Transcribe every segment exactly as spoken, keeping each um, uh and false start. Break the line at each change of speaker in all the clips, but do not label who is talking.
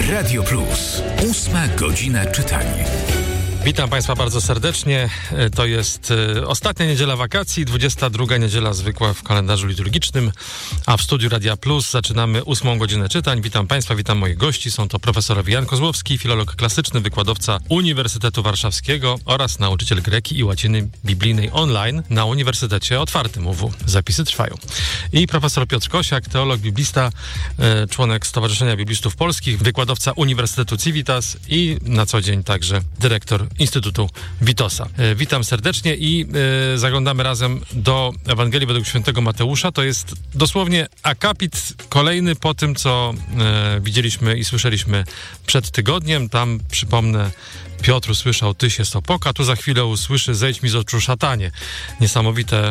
Radio Plus. Ósma godzina czytania.
Witam Państwa bardzo serdecznie. To jest ostatnia niedziela wakacji, dwudziesta druga niedziela zwykła w kalendarzu liturgicznym, a w studiu Radia Plus zaczynamy ósmą godzinę czytań. Witam Państwa, witam moich gości. Są to profesor Jan Kozłowski, filolog klasyczny, wykładowca Uniwersytetu Warszawskiego oraz nauczyciel greki i łaciny biblijnej online na Uniwersytecie Otwartym U W. Zapisy trwają. I profesor Piotr Kosiak, teolog, biblista, członek Stowarzyszenia Biblistów Polskich, wykładowca Uniwersytetu Civitas i na co dzień także dyrektor Instytutu Witosa. E, witam serdecznie i e, zaglądamy razem do Ewangelii według świętego Mateusza. To jest dosłownie akapit kolejny po tym, co e, widzieliśmy i słyszeliśmy przed tygodniem. Tam, przypomnę, Piotr usłyszał: Tyś jest opoka, tu za chwilę usłyszy: zejdź mi z oczu, szatanie. Niesamowite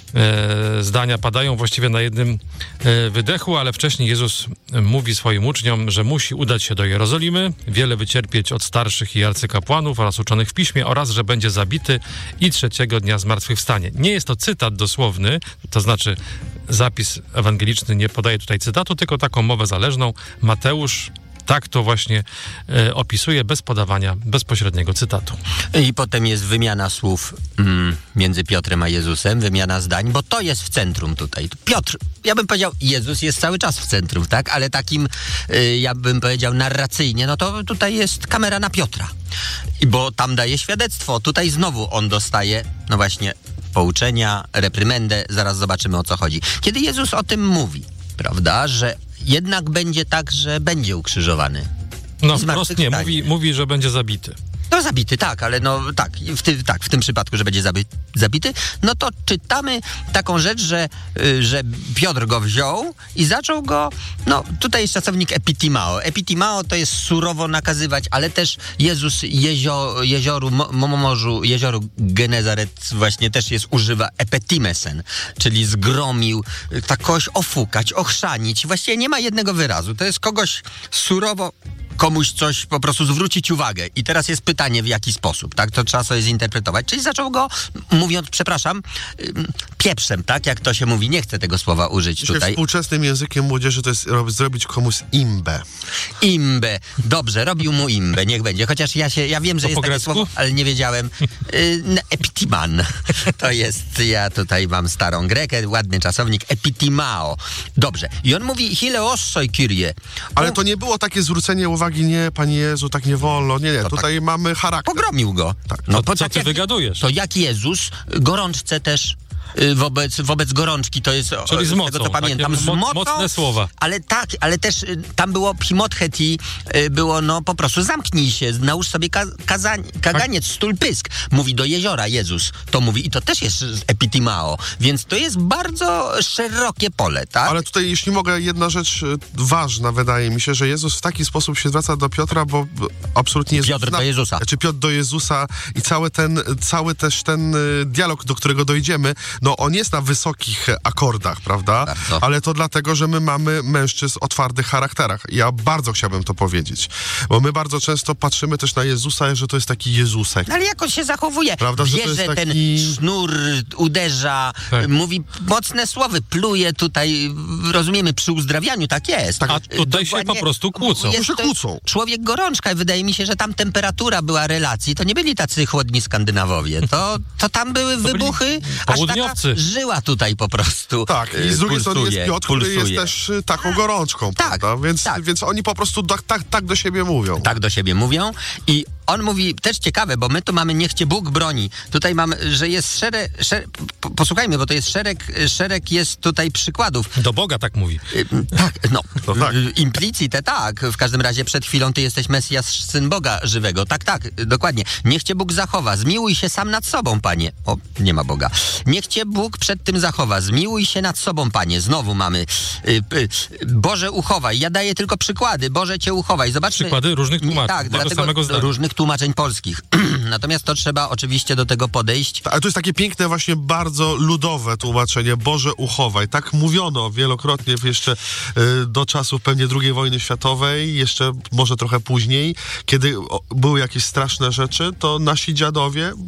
E, zdania padają właściwie na jednym e, wydechu, ale wcześniej Jezus mówi swoim uczniom, że musi udać się do Jerozolimy, wiele wycierpieć od starszych i arcykapłanów oraz uczonych w piśmie oraz, że będzie zabity i trzeciego dnia zmartwychwstanie. Nie jest to cytat dosłowny, to znaczy zapis ewangeliczny nie podaje tutaj cytatu, tylko taką mowę zależną. Mateusz tak to właśnie e, opisuje, bez podawania bezpośredniego cytatu.
I potem jest wymiana słów mm, między Piotrem a Jezusem, wymiana zdań, bo to jest w centrum tutaj. Piotr, ja bym powiedział, Jezus jest cały czas w centrum, tak? Ale takim, y, ja bym powiedział, narracyjnie, no to tutaj jest kamera na Piotra. I bo tam daje świadectwo. Tutaj znowu on dostaje, no właśnie, pouczenia, reprymendę. Zaraz zobaczymy, o co chodzi. Kiedy Jezus o tym mówi, prawda, że jednak będzie tak, że będzie ukrzyżowany.
No wprost nie, mówi, mówi, że będzie zabity.
No zabity, tak, ale no tak, w, ty, tak, w tym przypadku, że będzie zabi- zabity, no to czytamy taką rzecz, że, y, że Piotr go wziął i zaczął go, no tutaj jest czasownik epitimao. Epitimao to jest surowo nakazywać, ale też Jezus jezio, jezioru, mo, morzu, jezioru Genezaret właśnie też jest, używa epetimesen, czyli zgromił, tak kogoś ofukać, ochrzanić. Właściwie nie ma jednego wyrazu, to jest kogoś surowo, komuś coś po prostu zwrócić uwagę. I teraz jest pytanie, w jaki sposób, tak? To trzeba sobie zinterpretować. Czyli zaczął go, mówiąc, przepraszam, pieprzem, tak? Jak to się mówi. Nie chcę tego słowa użyć
Dzisiaj
tutaj.
Współczesnym językiem młodzi to jest rob, zrobić komuś imbę.
Imbę. Dobrze, robił mu imbę. Niech będzie. Chociaż ja się, ja wiem, że
to
jest takie
grecku?
słowo, ale nie wiedziałem. Y, epitiman. To jest, ja tutaj mam starą grekę, ładny czasownik. Epitimao. Dobrze. I on mówi hileossoi kyrie.
Ale to nie było takie zwrócenie uwagi, nie, Panie Jezu, tak nie wolno. Nie, nie,
To
tutaj
tak.
mamy charakter.
Pogromił go.
Tak.
No,
To
po,
co
tak
ty
jak,
wygadujesz?
To jak Jezus gorączce też y, wobec, wobec gorączki, to jest
Czyli
o,
z mocą,
tego, co pamiętam.
takie
Z
mo-
mocą,
mocne słowa.
Ale tak, ale też y, tam było pimotcheti, y, było no po prostu zamknij się, nałóż sobie ka- kazań, kaganiec, stul pysk. Mówi do jeziora Jezus, to mówi i to też jest epitimao, więc to jest bardzo szerokie pole, tak?
Ale tutaj, jeśli mogę, jedna rzecz ważna, wydaje mi się, że Jezus w taki sposób się zwraca do Piotra, bo absolutnie Jezus
Piotr do Jezusa.
Czy Piotr do Jezusa i cały ten, cały też ten dialog, do którego dojdziemy, no on jest na wysokich akordach, prawda?
Bardzo.
Ale to dlatego, że my mamy mężczyzn o twardych charakterach. Ja bardzo chciałbym to powiedzieć, bo my bardzo często patrzymy też na Jezusa, że to jest taki Jezusek.
No ale jak on się zachowuje?
Prawda, że to
Bierze
jest
ten
taki-
sznur, uderza,
Tak.
mówi mocne słowy, pluje tutaj, rozumiemy, przy uzdrawianiu tak jest.
A tutaj się po prostu kłócą.
Jest
się
to
kłócą.
Człowiek gorączka i wydaje mi się, że tam temperatura była relacji, to nie byli tacy chłodni Skandynawowie, to, to tam były
byli
wybuchy, aż taka
południowcy.
żyła tutaj po prostu.
Tak, i
y,
z drugiej strony
pulsuje,
jest Piotr, który
pulsuje.
jest też y, taką gorączką,
Tak,
prawda? Więc,
tak.
więc oni po prostu tak, tak, tak do siebie mówią.
Tak do siebie mówią i on mówi, też ciekawe, bo my tu mamy niech cię Bóg broni. Tutaj mamy, że jest szereg, szereg po, posłuchajmy, bo to jest szereg, szereg jest tutaj przykładów.
Do Boga tak mówi.
Y, Tak, no,
To tak.
y, implicite tak. W każdym razie przed chwilą ty jesteś Mesjasz, Syn Boga żywego. Tak, tak, y, dokładnie. Niech cię Bóg zachowa. Zmiłuj się sam nad sobą, Panie. O, nie ma Boga. Niech cię Bóg przed tym zachowa. Zmiłuj się nad sobą, Panie. Znowu mamy y, y, Boże, uchowaj. Ja daję tylko przykłady. Boże, cię uchowaj. Zobaczmy.
Przykłady różnych tłumaczeń,
Tak,
tego
dlatego
samego zdania.
różnych tłumaczeń polskich. Natomiast to trzeba oczywiście do tego podejść.
Ale to jest takie piękne, właśnie bardzo ludowe tłumaczenie. Boże, uchowaj. Tak mówiono wielokrotnie jeszcze y, do czasów pewnie drugiej wojny światowej, jeszcze może trochę później, kiedy o, były jakieś straszne rzeczy, to nasi dziadowie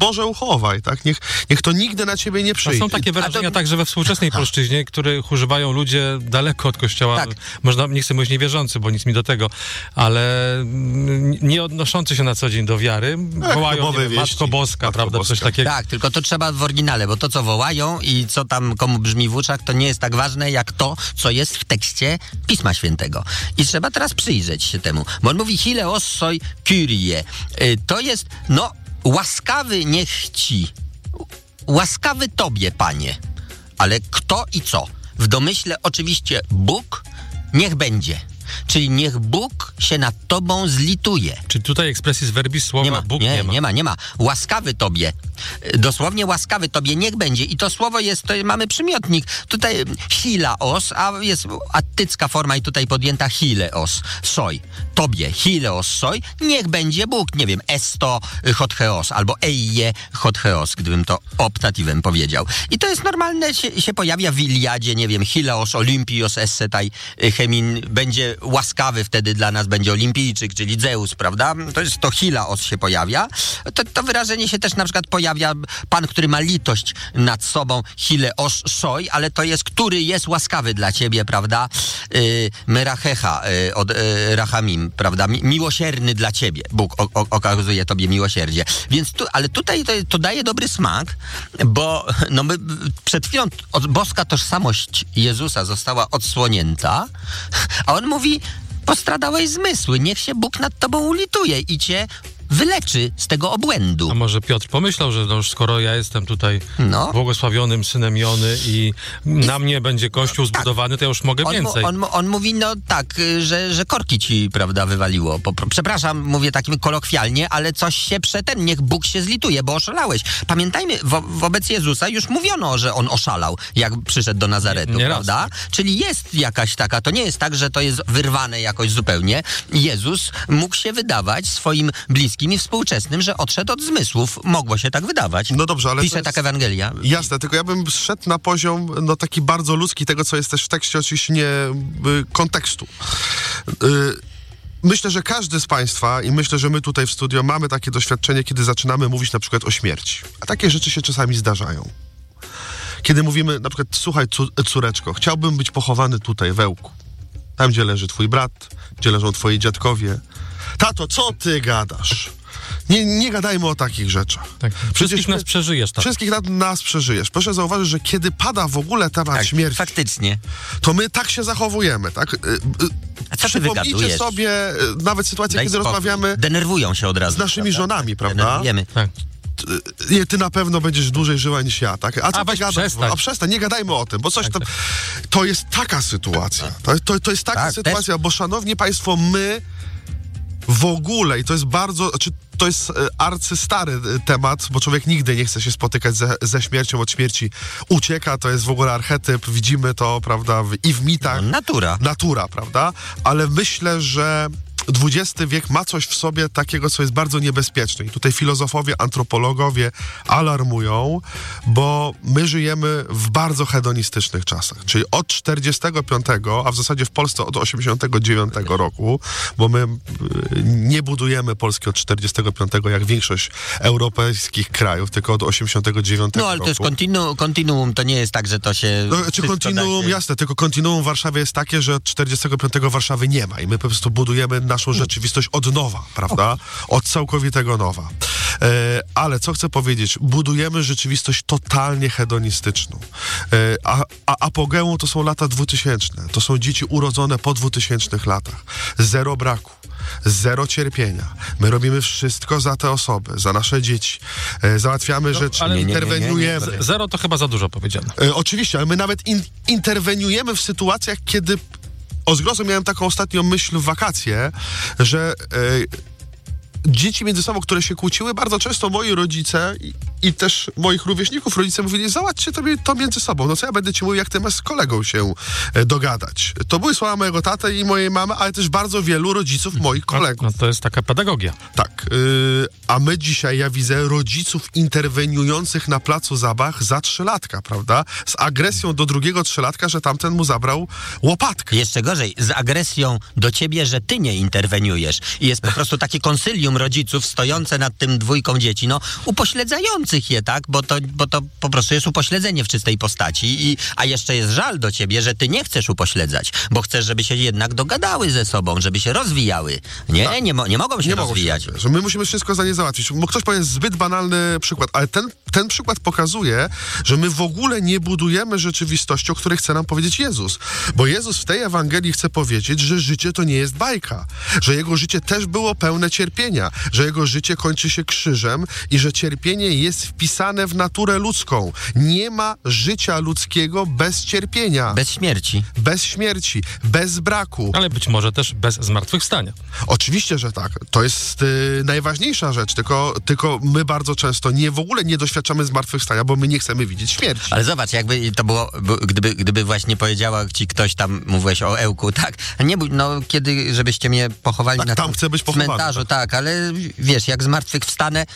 Boże uchowaj, tak? Niech, niech to nigdy na ciebie nie
A
przyjdzie.
są takie wyrażenia to... także we współczesnej polszczyźnie, których używają ludzie daleko od kościoła.
Tak.
Można, nie chcę mówić niewierzący, bo nic mi do tego, ale nie odnoszący się na co dzień do wiary.
Tak,
wołają, nie wiem,
wieści.
Matko Boska,
Matko
prawda?
Boska.
Coś takiego.
Tak, tylko to trzeba w oryginale, bo to, co wołają i co tam komu brzmi w uszach, to nie jest tak ważne, jak to, co jest w tekście Pisma Świętego. I trzeba teraz przyjrzeć się temu, bo on mówi Hileos soi Kyrie. Y, to jest, no, łaskawy niech ci, łaskawy tobie, Panie. Ale kto i co? W domyśle oczywiście Bóg, niech będzie. Czyli niech Bóg się nad tobą zlituje.
Czy tutaj expressis verbis słowa
Nie ma,
Bóg
nie,
nie ma?
nie ma, nie ma. Łaskawy tobie. Dosłownie łaskawy tobie niech będzie. I to słowo jest, to mamy przymiotnik. Tutaj hilaos, a jest attycka forma i tutaj podjęta hileos, soj. Tobie, hileos, soj, niech będzie Bóg. Nie wiem, esto hotcheos, albo eije hotcheos, gdybym to optatywem powiedział. I to jest normalne, się, się pojawia w Iliadzie, nie wiem, hileos, olympios, essetai, chemin, będzie łaskawy wtedy dla nas, będzie olimpijczyk, czyli Zeus, prawda? To jest to hilaos się pojawia. To, to wyrażenie się też na przykład pojawia Pan, który ma litość nad sobą, hileos soi, ale to jest, który jest łaskawy dla ciebie, prawda? Yy, Merachecha yy, od yy, Rachamim, prawda? Mi, miłosierny dla ciebie. Bóg o, o, okazuje tobie miłosierdzie. Więc tu, ale tutaj to, to daje dobry smak, bo no my przed chwilą od, boska tożsamość Jezusa została odsłonięta, a on mówi, postradałeś zmysły, niech się Bóg nad tobą ulituje i cię wyleczy z tego obłędu.
A może Piotr pomyślał, że no już skoro ja jestem tutaj
No.
błogosławionym synem Jony i na mnie będzie kościół zbudowany, to ja już mogę
On,
więcej.
mu, on, on mówi, no tak, że, że korki ci, prawda, wywaliło. Po, przepraszam, mówię takim kolokwialnie, ale coś się przetem, niech Bóg się zlituje, bo oszalałeś. Pamiętajmy, wo, wobec Jezusa już mówiono, że on oszalał, jak przyszedł do Nazaretu,
Nie, nie
prawda?
raz.
Czyli jest jakaś taka, to nie jest tak, że to jest wyrwane jakoś zupełnie. Jezus mógł się wydawać swoim bliskim i współczesnym, że odszedł od zmysłów. Mogło się tak wydawać.
No dobrze, ale
Pisze
to jest-
tak Ewangelia.
Jasne, tylko ja bym szedł na poziom no taki bardzo ludzki tego, co jest też w tekście, oczywiście nie y, kontekstu. Y, Myślę, że każdy z Państwa i myślę, że my tutaj w studio mamy takie doświadczenie, kiedy zaczynamy mówić na przykład o śmierci. A takie rzeczy się czasami zdarzają. Kiedy mówimy na przykład, słuchaj cu- córeczko, chciałbym być pochowany tutaj, w Ełku. Tam, gdzie leży twój brat, gdzie leżą twoi dziadkowie. Tato, co ty gadasz? Nie, nie gadajmy o takich rzeczach.
Tak. Wszystkich nas przeżyjesz, tak.
Wszystkich na, nas przeżyjesz. Proszę zauważyć, że kiedy pada w ogóle temat
Tak,
śmierci,
faktycznie.
to my tak się zachowujemy, tak? Y, y,
A co ty
Przypomnijcie
wygadujesz?
sobie y, nawet sytuację,
Daj
kiedy
spokój.
rozmawiamy
Denerwują się od razu.
z naszymi
prawda?
żonami, prawda?
Denerwujemy.
Tak.
Ty, ty na pewno będziesz dłużej żyła niż ja, tak? A co
A
ty
weź
gadasz?
przestań.
A przestań, nie gadajmy o tym, bo coś
Tak,
tam...
tak.
To jest taka sytuacja. To, to, to jest taka
Tak,
sytuacja, bo szanowni państwo, my w ogóle, i to jest bardzo, znaczy to jest e, arcystary e, temat, bo człowiek nigdy nie chce się spotykać ze, ze śmiercią, od śmierci ucieka, to jest w ogóle archetyp, widzimy to, prawda, w, i w mitach.
No, natura.
Natura, prawda? Ale myślę, że dwudziesty wiek ma coś w sobie takiego, co jest bardzo niebezpieczne. I tutaj filozofowie, antropologowie alarmują, bo my żyjemy w bardzo hedonistycznych czasach. Czyli od czterdziestego piątego, a w zasadzie w Polsce od osiemdziesiątego dziewiątego roku, bo my y, nie budujemy Polski od czterdziestego piątego jak większość europejskich krajów, tylko od osiemdziesiątego dziewiątego
No, ale to
roku.
jest kontinuum, kontinuum, to nie jest tak, że to się...
No, czy
wszystko
kontinuum,
da się-
jasne, tylko kontinuum w Warszawie jest takie, że od czterdziestego piątego Warszawy nie ma i my po prostu budujemy naszą rzeczywistość od nowa, prawda? Od całkowitego nowa. E, ale co chcę powiedzieć? Budujemy rzeczywistość totalnie hedonistyczną. E, a, a apogeum to są lata dwutysięczne. To są dzieci urodzone po dwutysięcznych latach. Zero braku. Zero cierpienia. My robimy wszystko za te osoby, za nasze dzieci. E, załatwiamy rzeczy,
ale- Nie, nie, nie, nie, nie,
interweniujemy.
Z- Zero to chyba za dużo powiedziane.
E, oczywiście, ale my nawet in, interweniujemy w sytuacjach, kiedy o zgrozo miałem taką ostatnią myśl w wakacje, że e, dzieci między sobą, które się kłóciły, bardzo często moi rodzice i, i też moich rówieśników rodzice mówili, załatwcie to, to między sobą. No co ja będę ci mówił, jak ty masz z kolegą się e, dogadać. To były słowa mojego taty i mojej mamy, ale też bardzo wielu rodziców moich kolegów.
No, to jest taka pedagogia.
Tak, yy, a my dzisiaj, ja widzę rodziców interweniujących na placu zabaw za trzylatka, prawda? Z agresją do drugiego trzylatka, że tamten mu zabrał łopatkę.
Jeszcze gorzej, z agresją do ciebie, że ty nie interweniujesz. I jest po prostu takie konsylium kryterium rodziców stojące nad tym dwójką dzieci, no upośledzających je, tak? Bo to, bo to po prostu jest upośledzenie w czystej postaci. I, a jeszcze jest żal do ciebie, że ty nie chcesz upośledzać, bo chcesz, żeby się jednak dogadały ze sobą, żeby się rozwijały. Nie, tak. nie, mo- nie mogą się nie rozwijać.
Mogą się, że my musimy wszystko za nie załatwić. Bo ktoś powie zbyt banalny przykład, ale ten, ten przykład pokazuje, że my w ogóle nie budujemy rzeczywistości, o której chce nam powiedzieć Jezus. Bo Jezus w tej Ewangelii chce powiedzieć, że życie to nie jest bajka. Że Jego życie też było pełne cierpienia. Że Jego życie kończy się krzyżem i że cierpienie jest wpisane w naturę ludzką. Nie ma życia ludzkiego bez cierpienia.
Bez śmierci.
Bez śmierci. Bez braku.
Ale być może też bez zmartwychwstania.
Oczywiście, że tak. To jest y, najważniejsza rzecz. Tylko, tylko my bardzo często nie w ogóle nie doświadczamy zmartwychwstania, bo my nie chcemy widzieć śmierci.
Ale zobacz, jakby to było, gdyby, gdyby właśnie powiedziała ci ktoś tam, mówiłeś o Ełku, tak? Nie bój, no kiedy, żebyście mnie pochowali
tak,
na
tam chcę być pochowany,
cmentarzu, tak.
tak,
ale wiesz, jak zmartwychwstanę,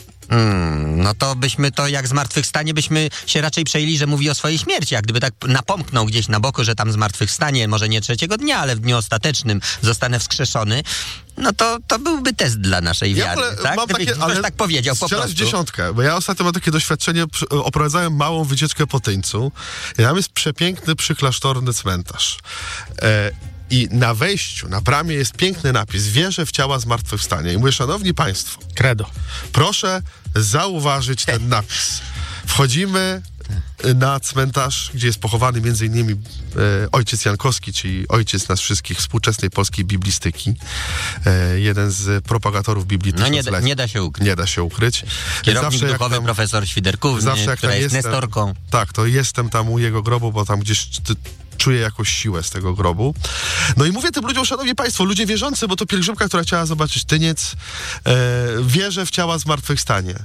Hmm, no to byśmy to jak zmartwychwstanie byśmy się raczej przejęli, że mówi o swojej śmierci. Jak gdyby tak napomknął gdzieś na boku, że tam zmartwychwstanie, może nie trzeciego dnia, ale w dniu ostatecznym zostanę wskrzeszony, no to, to byłby test dla naszej
ja
wiary. Tak?
Mam
Gdyby
takie, ale
ktoś tak powiedział po prostu.
w dziesiątkę, bo ja ostatnio mam takie doświadczenie, oprowadzałem małą wycieczkę po Tyńcu i tam jest przepiękny przyklasztorny cmentarz. E, I na wejściu, na bramie jest piękny napis: wierzę w ciała zmartwychwstania. I mówię, szanowni państwo,
Credo.
Proszę zauważyć ten napis. Wchodzimy na cmentarz, gdzie jest pochowany między innymi e, ojciec Jankowski, czyli ojciec nas wszystkich współczesnej polskiej biblistyki. E, jeden z propagatorów Biblii.
No nie da, nie da się ukryć.
Nie da się ukryć.
Kierownik
zawsze
duchowy
tam,
profesor Świderkówny, która jest jestem, nestorką.
Tak, to jestem tam u jego grobu, bo tam gdzieś ty, czuję jakąś siłę z tego grobu. No i mówię tym ludziom, szanowni państwo, ludzie wierzący, bo to pielgrzymka, która chciała zobaczyć Tyniec, e, wierzę w ciała zmartwychwstanie.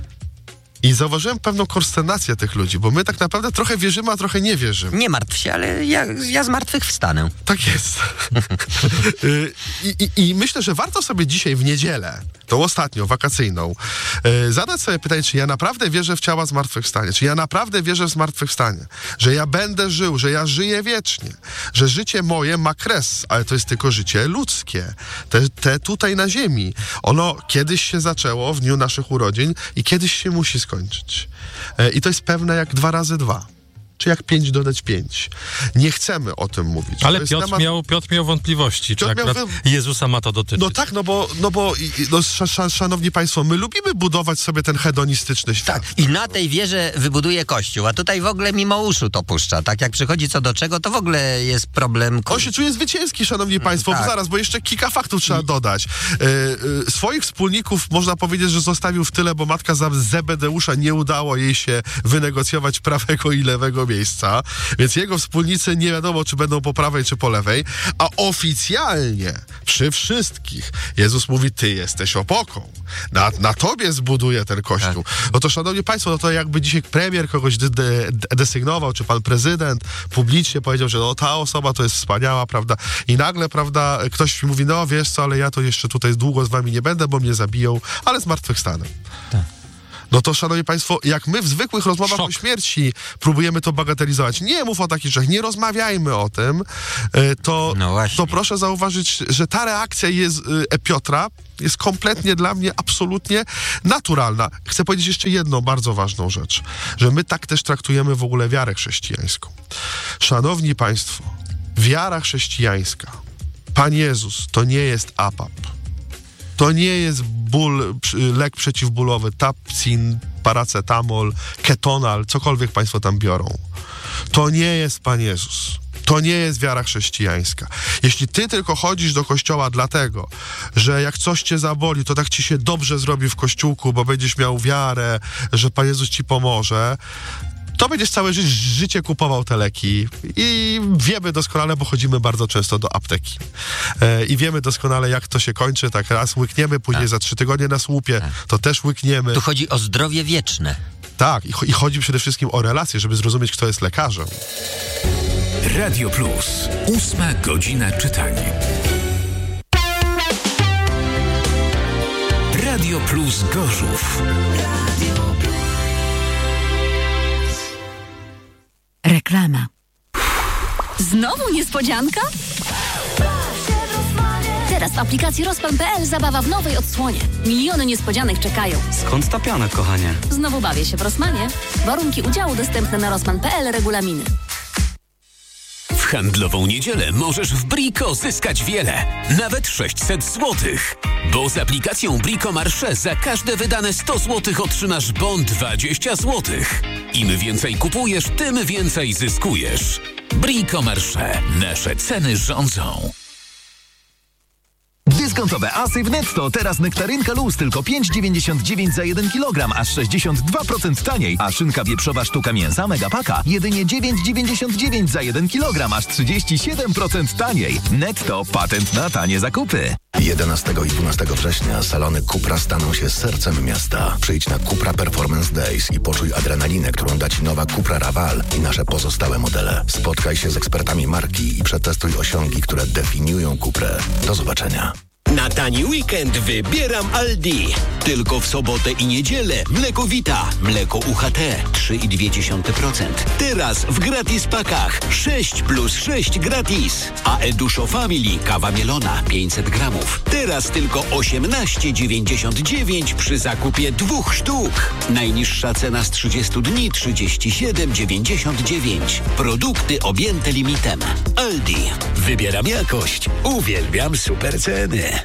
I zauważyłem pewną konsternację tych ludzi, bo my tak naprawdę trochę wierzymy, a trochę nie wierzymy.
Nie martw się, ale ja, ja zmartwychwstanę.
Tak jest. I, i, I myślę, że warto sobie dzisiaj w niedzielę, tą ostatnią, wakacyjną, yy, zadać sobie pytanie, czy ja naprawdę wierzę w ciała zmartwychwstanie, czy ja naprawdę wierzę w zmartwychwstanie, że ja będę żył, że ja żyję wiecznie, że życie moje ma kres, ale to jest tylko życie ludzkie, te, te tutaj na ziemi. Ono kiedyś się zaczęło w dniu naszych urodzin i kiedyś się musi skończyć. Yy, I to jest pewne jak dwa razy dwa. Czy jak pięć dodać pięć. Nie chcemy o tym mówić.
Ale Piotr, temat... miał, Piotr miał wątpliwości, czy
Piotr
akurat
miał...
Jezusa ma to dotyczyć.
No tak, no bo, no bo no, sz, sz, szanowni państwo, my lubimy budować sobie ten hedonistyczny świat.
Tak, i na tej wieży wybuduje Kościół, a tutaj w ogóle mimo uszu to puszcza. Tak jak przychodzi co do czego, to w ogóle jest problem...
On się czuje zwycięski, szanowni państwo,
tak.
bo zaraz, bo jeszcze kilka faktów trzeba dodać. E, e, swoich wspólników można powiedzieć, że zostawił w tyle, bo matka Zebedeusza nie udało jej się wynegocjować prawego i lewego miejsca. Więc jego wspólnicy nie wiadomo, czy będą po prawej, czy po lewej, a oficjalnie przy wszystkich Jezus mówi, ty jesteś opoką. Na, na tobie zbuduję ten kościół. Tak. No to, szanowni państwo, no to jakby dzisiaj premier kogoś de, de, desygnował, czy pan prezydent publicznie powiedział, że no ta osoba to jest wspaniała, prawda? I nagle, prawda, ktoś mówi, no wiesz co, ale ja to jeszcze tutaj długo z wami nie będę, bo mnie zabiją, ale zmartwychwstanę. Tak. No to, szanowni państwo, jak my w zwykłych rozmowach Szok. o śmierci próbujemy to bagatelizować, nie mów o takich rzeczach, nie rozmawiajmy o tym, to, no to proszę zauważyć, że ta reakcja jest, e, Piotra jest kompletnie dla mnie absolutnie naturalna. Chcę powiedzieć jeszcze jedną bardzo ważną rzecz, że my tak też traktujemy w ogóle wiarę chrześcijańską. Szanowni państwo, wiara chrześcijańska, Pan Jezus, to nie jest A P A P. To nie jest ból, lek przeciwbólowy, Tapsin, paracetamol, ketonal, cokolwiek państwo tam biorą. To nie jest Pan Jezus. To nie jest wiara chrześcijańska. Jeśli ty tylko chodzisz do kościoła dlatego, że jak coś cię zaboli, to tak ci się dobrze zrobi w kościółku, bo będziesz miał wiarę, że Pan Jezus ci pomoże, to będziesz całe ży- życie kupował te leki i wiemy doskonale, bo chodzimy bardzo często do apteki e, i wiemy doskonale, jak to się kończy, tak raz łykniemy, później tak. za trzy tygodnie na słupie, tak. to też łykniemy.
Tu chodzi o zdrowie wieczne.
Tak, i, ch- i chodzi przede wszystkim o relacje, żeby zrozumieć, kto jest lekarzem.
Radio Plus, ósma godzina czytania. Radio Plus Gorzów.
Reklama. Znowu niespodzianka? Teraz Teraz w aplikacji Rozpan kropka pe el zabawa w nowej odsłonie. Miliony niespodzianek czekają.
Skąd ta piana, kochanie?
Znowu bawię się w Rossmanie. Warunki udziału dostępne na rozpan kropka pe el, regulaminy.
W handlową niedzielę możesz w Brico zyskać wiele, nawet sześćset złotych. Bo z aplikacją Brico Marché za każde wydane sto złotych otrzymasz bon dwadzieścia złotych. Im więcej kupujesz, tym więcej zyskujesz. Brico Marché. Nasze ceny rządzą.
Dyskontowe asy w Netto. Teraz nektarynka luz tylko pięć dziewięćdziesiąt dziewięć za jeden kilogram, aż sześćdziesiąt dwa procent taniej. A szynka wieprzowa sztuka mięsa Megapaka jedynie dziewięć dziewięćdziesiąt dziewięć za jeden kilogram, aż trzydzieści siedem procent taniej. Netto. Patent na tanie zakupy.
jedenastego i dwunastego września salony Cupra staną się sercem miasta. Przyjdź na Cupra Performance Days i poczuj adrenalinę, którą da Ci nowa Cupra Raval i nasze pozostałe modele. Spotkaj się z ekspertami marki i przetestuj osiągi, które definiują Cuprę. Do zobaczenia.
Na tani weekend wybieram Aldi. Tylko w sobotę i niedzielę mleko Vita, mleko U H T trzy i dwie dziesiąte procent. Teraz w gratis pakach sześć plus sześć gratis. A Eduszo Family kawa mielona pięćset gramów. Teraz tylko osiemnaście dziewięćdziesiąt dziewięć przy zakupie dwóch sztuk. Najniższa cena z trzydziestu dni trzydzieści siedem dziewięćdziesiąt dziewięć. Produkty objęte limitem. Aldi. Wybieram jakość. Uwielbiam super ceny.